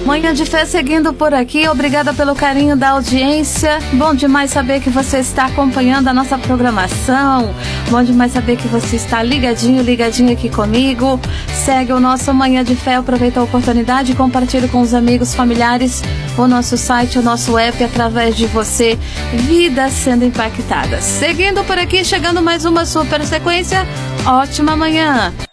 Manhã de Fé seguindo por aqui, obrigada pelo carinho da audiência. Bom demais saber que você está acompanhando a nossa programação. Bom demais saber que você está ligadinho aqui comigo. Segue o nosso Manhã de Fé, aproveita a oportunidade e compartilha com os amigos, familiares, o nosso site, o nosso app, através de você, vidas sendo impactadas. Seguindo por aqui, chegando mais uma super sequência. Ótima manhã!